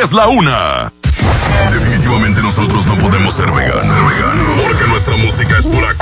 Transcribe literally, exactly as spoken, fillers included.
es la una. Definitivamente nosotros no podemos ser veganos, veganos, porque nuestra música es pura